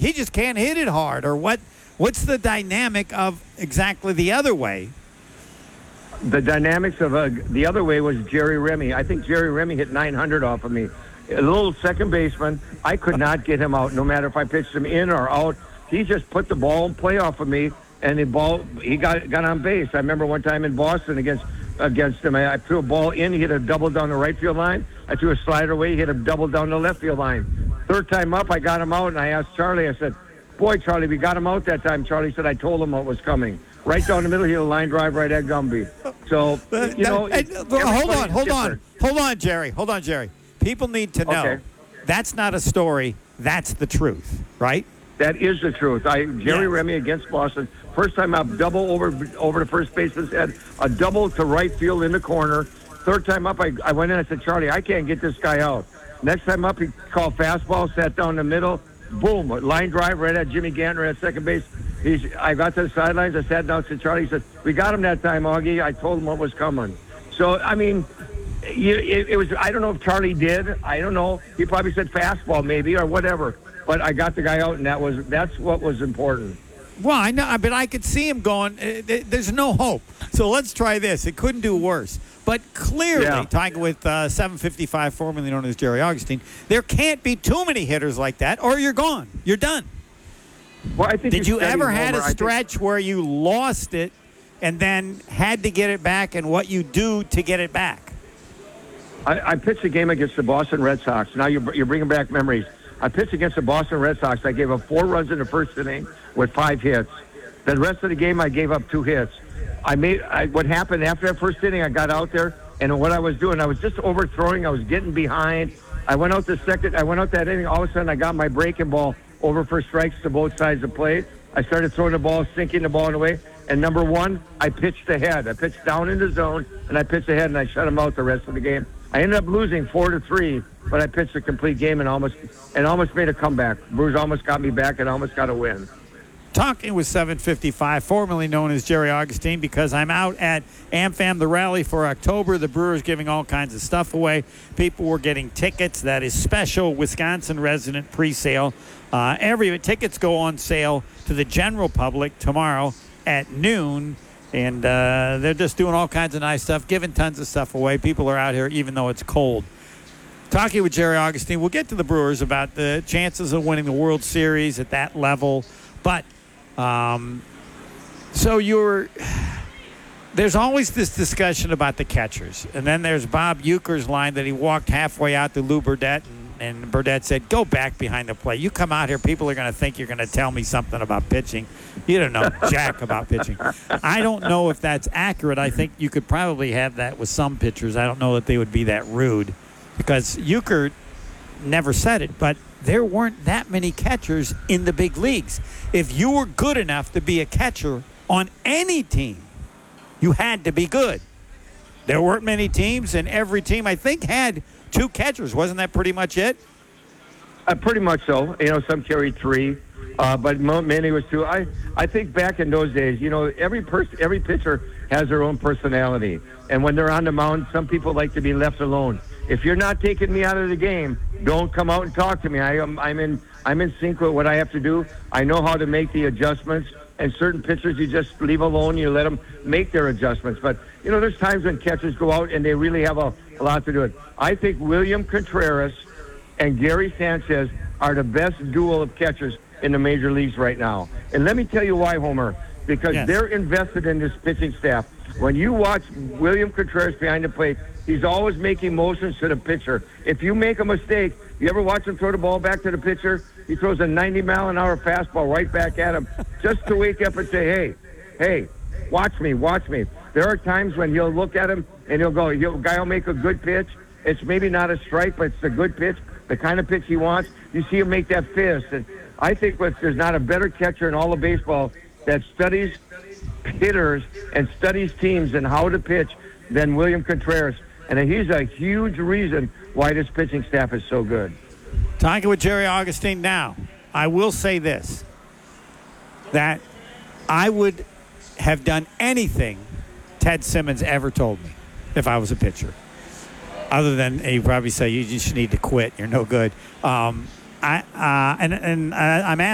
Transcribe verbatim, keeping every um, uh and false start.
he just can't hit it hard, or what? What's the dynamic of exactly the other way? The dynamics of uh, the other way was Jerry Remy. I think Jerry Remy hit nine hundred off of me. A little second baseman. I could not get him out, no matter if I pitched him in or out. He just put the ball in play off of me, and the ball he got got on base. I remember one time in Boston against against him, I, I threw a ball in. He hit a double down the right field line. I threw a slider away. He hit a double down the left field line. Third time up, I got him out, and I asked Charlie. I said, "Boy, Charlie, we got him out that time." Charlie said, "I told him what was coming." Right down the middle, he hit a line drive right at Gumby. So, you know, and, it, uh, hold on, hold different. on, hold on, Jerry, hold on, Jerry. People need to know Okay. that's not a story. That's the truth, right? That is the truth. I Jerry Yeah. Remy against Boston. First time up, double over over the first baseman's head, a double to right field in the corner. Third time up, I, I went in. I said, "Charlie, I can't get this guy out." Next time up, he called fastball, sat down the middle, boom, line drive right at Jimmy Gantner at second base. He's. I got to the sidelines. I sat down to Charlie. He said, "We got him that time, Augie." I told him what was coming. So I mean, you, it, it was. I don't know if Charlie did. I don't know. He probably said fastball maybe or whatever. But I got the guy out, and that was that's what was important. Well, I know, but I could see him going, uh, th- there's no hope. So let's try this. It couldn't do worse. But clearly, Yeah. talking with uh, seven fifty-five, formerly known as Jerry Augustine, there can't be too many hitters like that, or you're gone. You're done. Well, I think Did you studied ever had Homer. a I think- stretch where you lost it and then had to get it back, and what you do to get it back? I, I pitched a game against the Boston Red Sox. Now you're, you're bringing back memories. I pitched against the Boston Red Sox. I gave up four runs in the first inning with five hits. The rest of the game, I gave up two hits. I made I, what happened after that first inning. I got out there, and what I was doing, I was just overthrowing. I was getting behind. I went out the second. I went out that inning. All of a sudden, I got my breaking ball over for strikes to both sides of the plate. I started throwing the ball, sinking the ball in the way. And number one, I pitched ahead. I pitched down in the zone, and I pitched ahead, and I shut him out the rest of the game. I ended up losing four to three, but I pitched a complete game and almost and almost made a comeback. Brewers almost got me back and almost got a win. Talking with seven fifty-five, formerly known as Jerry Augustine, because I'm out at AmFam, the rally for October. The Brewers giving all kinds of stuff away. People were getting tickets. That is special Wisconsin resident pre-sale. Uh, every tickets go on sale to the general public tomorrow at noon. And uh, they're just doing all kinds of nice stuff, giving tons of stuff away. People are out here even though it's cold. Talking with Jerry Augustine, we'll get to the Brewers about the chances of winning the World Series at that level. But um, so you're there's always this discussion about the catchers. And then there's Bob Uecker's line that he walked halfway out to Lou Burdette, and, and Burdette said, "Go back behind the plate. You come out here, people are going to think you're going to tell me something about pitching. You don't know jack about pitching." I don't know if that's accurate. I think you could probably have that with some pitchers. I don't know that they would be that rude, because Uecker never said it, but there weren't that many catchers in the big leagues. If you were good enough to be a catcher on any team, you had to be good. There weren't many teams, and every team, I think, had two catchers. Wasn't that pretty much it? Uh, pretty much so. You know, some carried three, uh, but mo- many was two. I, I think back in those days, you know, every person, every pitcher has their own personality. And when they're on the mound, some people like to be left alone. If you're not taking me out of the game, don't come out and talk to me. I am, I'm in, I'm in sync with what I have to do. I know how to make the adjustments. And certain pitchers, you just leave alone. You let them make their adjustments. But, you know, there's times when catchers go out and they really have a, a lot to do it. I think William Contreras and Gary Sanchez are the best duo of catchers in the major leagues right now. And let me tell you why, Homer. Because Yes. they're invested in this pitching staff. When you watch William Contreras behind the plate, he's always making motions to the pitcher. If you make a mistake, you ever watch him throw the ball back to the pitcher? He throws a ninety mile an hour fastball right back at him just to wake up and say, hey, hey, watch me, watch me. There are times when he'll look at him and he'll go, the guy will make a good pitch. It's maybe not a strike, but it's a good pitch, the kind of pitch he wants. You see him make that fist. And I think if there's not a better catcher in all of baseball that studies hitters and studies teams and how to pitch than William Contreras. And he's a huge reason why this pitching staff is so good. Talking with Jerry Augustine now, I will say this, that I would have done anything Ted Simmons ever told me if I was a pitcher. Other than he probably say, you just need to quit. You're no good. Um, I uh, and, and I, I'm asking.